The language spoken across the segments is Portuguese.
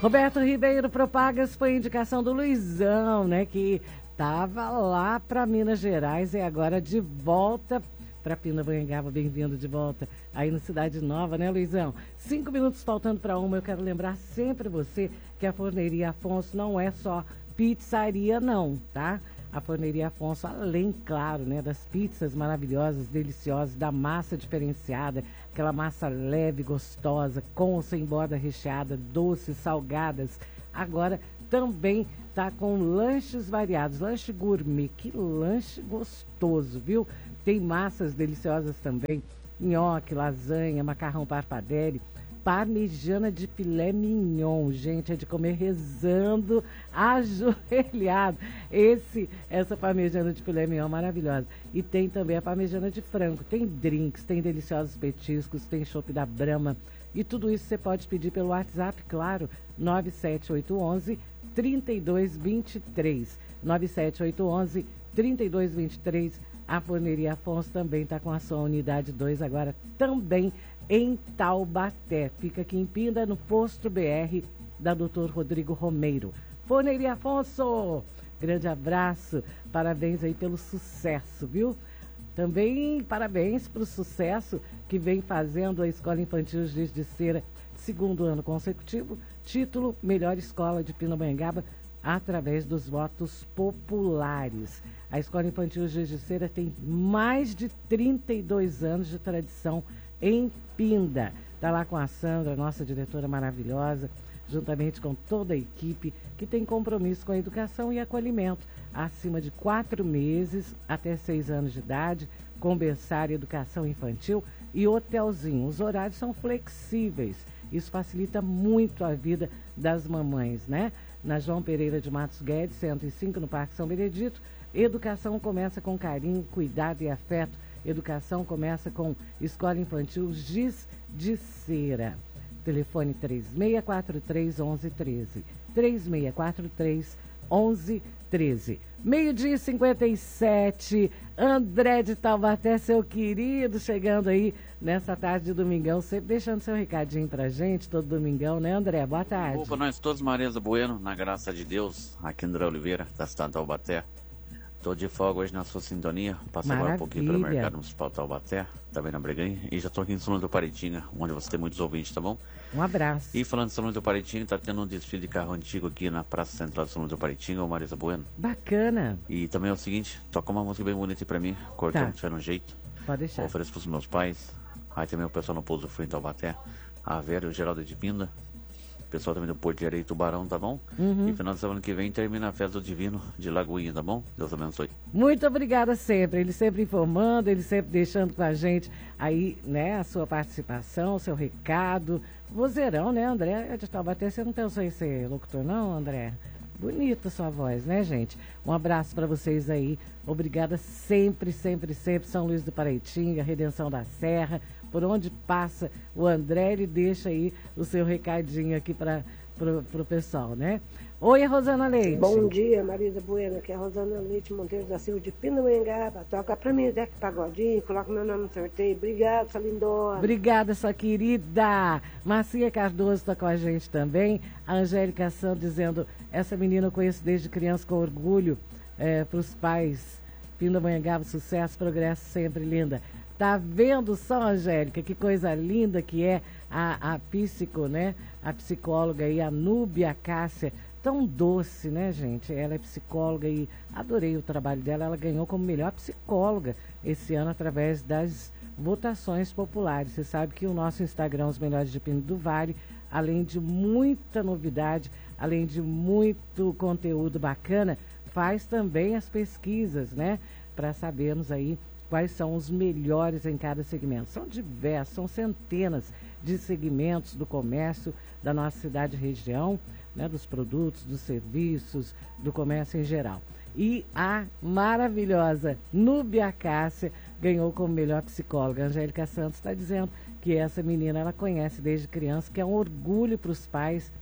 Roberto Ribeiro Propagas foi indicação do Luizão, né? Que tava lá para Minas Gerais e agora de volta para Pindamonhangaba. Bem-vindo de volta aí no Cidade Nova, né, Luizão? 5 minutos faltando para 1. Eu quero lembrar sempre você que a Forneria Afonso não é só pizzaria, não, tá? A Forneria Afonso, além, claro, né, das pizzas maravilhosas, deliciosas, da massa diferenciada, aquela massa leve, gostosa, com ou sem borda recheada, doces, salgadas. Agora também tá com lanches variados, lanche gourmet, que lanche gostoso, viu? Tem massas deliciosas também, nhoque, lasanha, macarrão parpadelli, parmegiana de filé mignon, gente, é de comer rezando, ajoelhado. Essa parmegiana de filé mignon maravilhosa. E tem também a parmegiana de frango, tem drinks, tem deliciosos petiscos, tem chopp da Brahma. E tudo isso você pode pedir pelo WhatsApp, claro, 97811 3223. 97811 3223. A Forneria Afonso também está com a sua unidade 2 agora também em Taubaté. Fica aqui em Pinda, no posto BR da Dr. Rodrigo Romeiro. Forneria Afonso, grande abraço, parabéns aí pelo sucesso, viu? Também parabéns para o sucesso que vem fazendo a Escola Infantil Giz de Cera, segundo ano consecutivo, título Melhor Escola de Pindamonhangaba, através dos votos populares. A Escola Infantil Giz de Cera tem mais de 32 anos de tradição em Pinda. Está lá com a Sandra, nossa diretora maravilhosa, juntamente com toda a equipe que tem compromisso com a educação e acolhimento. Acima de 4 meses até 6 anos de idade, com berçário, educação infantil e hotelzinho. Os horários são flexíveis. Isso facilita muito a vida das mamães, né? Na João Pereira de Matos Guedes, 105, no Parque São Benedito. Educação começa com carinho, cuidado e afeto. Educação começa com Escola Infantil Giz de Cera. Telefone 3643-1113. 3643-1113. 12h57. André de Taubaté, seu querido, chegando aí nessa tarde de domingão, sempre deixando seu recadinho pra gente, todo domingão, né, André? Boa tarde. Opa, nós todos, Marisa Bueno, na graça de Deus, aqui André Oliveira, da cidade de Taubaté. Tô de folga hoje na sua sintonia, passo agora um pouquinho pelo mercado municipal de Taubaté, também na Breganha, e já tô aqui em São Luís do Paritinga, onde você tem muitos ouvintes, tá bom? Um abraço. E falando de São Luís do Paritinga, tá tendo um desfile de carro antigo aqui na Praça Central de São Luís do Paritinga, o Marisa Bueno. Bacana. E também é o seguinte, toca uma música bem bonita aí pra mim, cortão, tirando um jeito. Pode deixar. Ofereço pros meus pais, aí também o pessoal no Pouso Frio em Taubaté, a Vera e o Geraldo de Pinda. Pessoal também do Porto de Areia e Tubarão, tá bom? E final de semana que vem termina a festa do Divino de Lagoinha, tá bom? Deus abençoe. Muito obrigada sempre, ele sempre informando, ele sempre deixando com a gente aí, né, a sua participação, o seu recado. Vozeirão, né, André? De Taubaté, você não pensou em ser locutor não, André? Bonita sua voz, né, gente? Um abraço para vocês aí. Obrigada sempre, sempre, sempre. São Luís do Paraitinga, Redenção da Serra. Por onde passa o André, ele deixa aí o seu recadinho aqui para o pessoal, né? Oi, Rosana Leite. Bom dia, Marisa Bueno, aqui é a Rosana Leite Monteiro da Silva de Pindamonhangaba. Toca pra mim, Zeca Pagodinho, coloca meu nome no sorteio. Obrigada, sua lindona. Obrigada, sua querida. Marcia Cardoso está com a gente também. A Angélica Santos dizendo, essa menina eu conheço desde criança com orgulho, para os pais. Pindamonhangaba, sucesso, progresso sempre, linda. Tá vendo só, Angélica, que coisa linda que é a psico, né? A psicóloga aí, a Núbia Cássia, tão doce, né, gente? Ela é psicóloga e adorei o trabalho dela. Ela ganhou como melhor psicóloga esse ano através das votações populares. Você sabe que o nosso Instagram, Os Melhores de Pinda do Vale, além de muita novidade, além de muito conteúdo bacana, faz também as pesquisas, né? Para sabermos aí quais são os melhores em cada segmento. São diversos, são centenas de segmentos do comércio da nossa cidade e região, né, dos produtos, dos serviços, do comércio em geral. E a maravilhosa Núbia Cássia ganhou como melhor psicóloga. A Angélica Santos está dizendo que essa menina ela conhece desde criança, que é um orgulho para os pais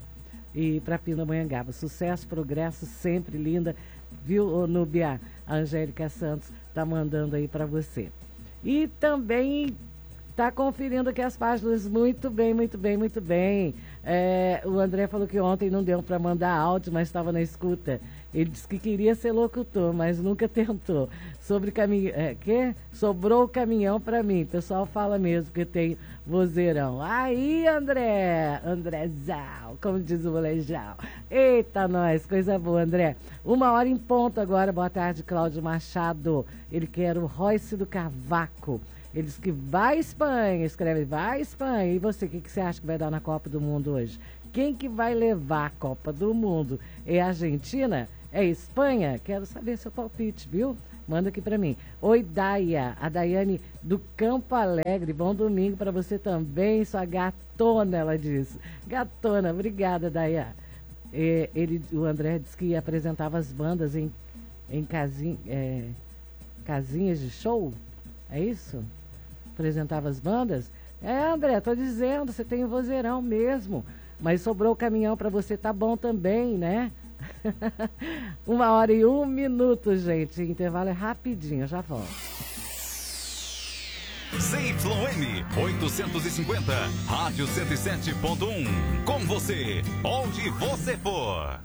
e para Pindamonhangaba. Sucesso, progresso, sempre linda. Viu, Núbia? A Angélica Santos está mandando aí para você. E também está conferindo aqui as páginas. Muito bem, muito bem, muito bem. O André falou que ontem não deu para mandar áudio, mas estava na escuta. Ele disse que queria ser locutor, mas nunca tentou. Sobrou o caminhão para mim. O pessoal fala mesmo que tem vozeirão. Aí, Andrézão, como diz o molejão. Eita, nós, coisa boa, André. 1h em ponto agora. Boa tarde, Cláudio Machado. Ele quer o Royce do Cavaco. Ele diz que vai Espanha, escreve vai Espanha. E você, o que você acha que vai dar na Copa do Mundo hoje? Quem que vai levar a Copa do Mundo? É a Argentina? É Espanha? Quero saber seu palpite, viu? Manda aqui pra mim. Oi, Daia, a Daiane do Campo Alegre. Bom domingo pra você também, sua gatona, ela disse. Gatona, obrigada, Daia. O André disse que apresentava as bandas em casinhas de show. É isso? Apresentava as bandas? André, tô dizendo, você tem um vozeirão mesmo. Mas sobrou o caminhão pra você, tá bom também, né? 1h01, gente. Intervalo é rapidinho, já volto. ZYM 850, Rádio 107.1. Com você, onde você for.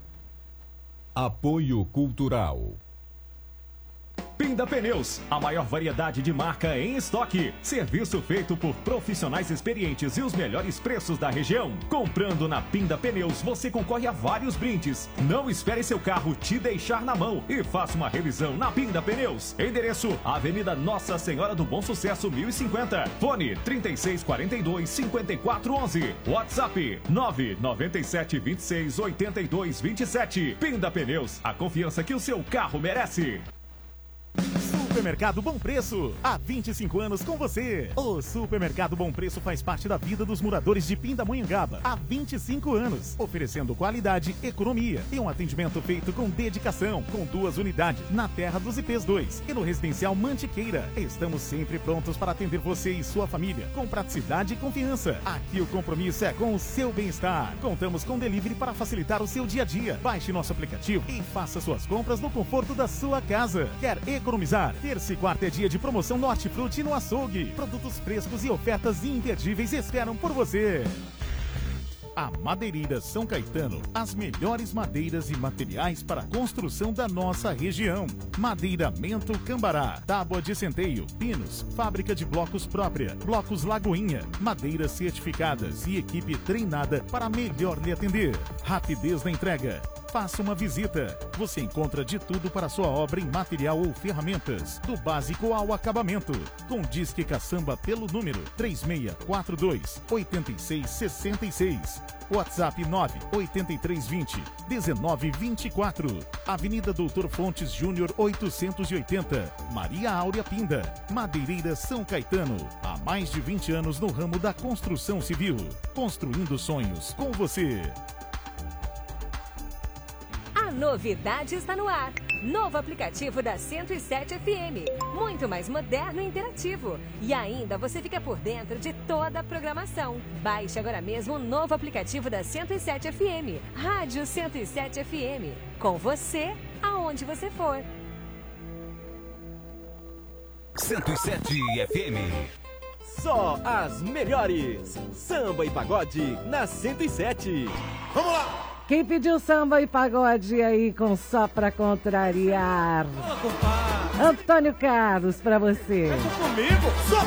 Apoio Cultural. Pinda Pneus, a maior variedade de marca em estoque. Serviço feito por profissionais experientes e os melhores preços da região. Comprando na Pinda Pneus, você concorre a vários brindes. Não espere seu carro te deixar na mão e faça uma revisão na Pinda Pneus. Endereço: Avenida Nossa Senhora do Bom Sucesso, 1050. Fone 3642-5411. WhatsApp 997268227. Pinda Pneus, a confiança que o seu carro merece. Supermercado Bom Preço, há 25 anos com você. O Supermercado Bom Preço faz parte da vida dos moradores de Pindamonhangaba há 25 anos, oferecendo qualidade, economia e um atendimento feito com dedicação, com 2 unidades na Terra dos IPs 2 e no Residencial Mantiqueira. Estamos sempre prontos para atender você e sua família, com praticidade e confiança. Aqui o compromisso é com o seu bem-estar. Contamos com delivery para facilitar o seu dia a dia. Baixe nosso aplicativo e faça suas compras no conforto da sua casa. Quer economizar? Terça e quarta é dia de promoção no Hortifruti e no Açougue. Produtos frescos e ofertas imperdíveis esperam por você. A Madeireira São Caetano, as melhores madeiras e materiais para a construção da nossa região. Madeiramento Cambará, tábua de centeio, pinos, fábrica de blocos própria, blocos Lagoinha, madeiras certificadas e equipe treinada para melhor lhe atender. Rapidez na entrega. Faça uma visita. Você encontra de tudo para sua obra em material ou ferramentas, do básico ao acabamento. Com Disque Caçamba pelo número 3642-8666. WhatsApp 98320-1924. Avenida Doutor Fontes Júnior 880. Maria Áurea Pinda. Madeireira São Caetano. Há mais de 20 anos no ramo da construção civil. Construindo sonhos com você. A novidade está no ar. Novo aplicativo da 107 FM. Muito mais moderno e interativo. E ainda você fica por dentro de toda a programação. Baixe agora mesmo o novo aplicativo da 107 FM. Rádio 107 FM. Com você, aonde você for. 107 FM. Só as melhores. Samba e pagode na 107. Vamos lá! Quem pediu samba e pagode aí com Só Pra Contrariar? Antônio Carlos, pra você. Comigo? Só